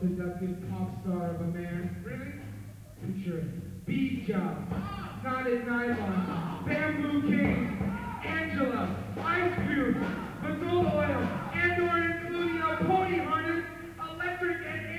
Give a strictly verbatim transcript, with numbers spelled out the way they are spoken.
seductive pop star of a man. Really? Picture it. Bead job, knotted nylon, bamboo cane, Angela, ice cube, vanilla oil, and or including a pony harness, electric and